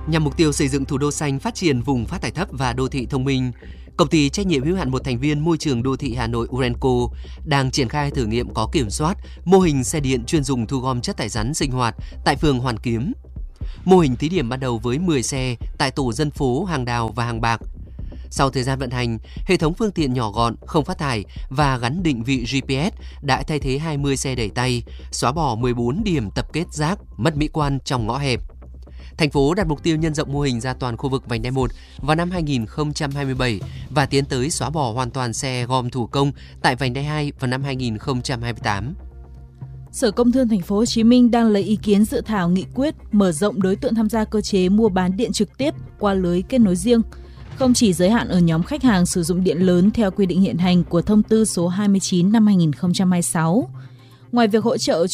Nhằm mục tiêu xây dựng thủ đô xanh, phát triển vùng phát thải thấp và đô thị thông minh, Công ty trách nhiệm hữu hạn một thành viên môi trường đô thị Hà Nội Urenco đang triển khai thử nghiệm có kiểm soát mô hình xe điện chuyên dùng thu gom chất thải rắn sinh hoạt tại phường Hoàn Kiếm. Mô hình thí điểm ban đầu với 10 xe tại tổ dân phố Hàng Đào và Hàng Bạc. Sau thời gian vận hành, hệ thống phương tiện nhỏ gọn, không phát thải và gắn định vị GPS đã thay thế 20 xe đẩy tay, xóa bỏ 14 điểm tập kết rác mất mỹ quan trong ngõ hẹp. Thành phố đặt mục tiêu nhân rộng mô hình ra toàn khu vực vành đai 1 vào năm 2027 và tiến tới xóa bỏ hoàn toàn xe gom thủ công tại vành đai 2 vào năm 2028. Sở Công Thương Thành phố Hồ Chí Minh đang lấy ý kiến dự thảo nghị quyết mở rộng đối tượng tham gia cơ chế mua bán điện trực tiếp qua lưới kết nối riêng, không chỉ giới hạn ở nhóm khách hàng sử dụng điện lớn theo quy định hiện hành của thông tư số 29 năm 2026. Ngoài việc hỗ trợ